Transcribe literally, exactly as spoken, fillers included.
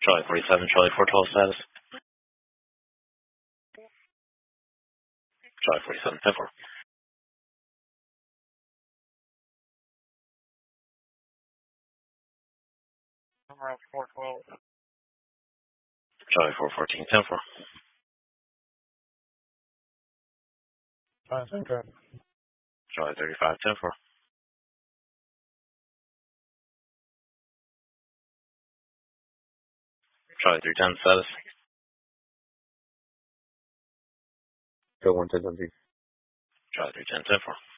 Charlie forty-seven, Charlie four twelve status. Charlie forty-seven, ten four. Around four twelve. Charlie four fourteen, ten four. I think that. Charlie thirty-five, ten four. Charlie three ten status. Go one ten W. Charlie three ten, ten four.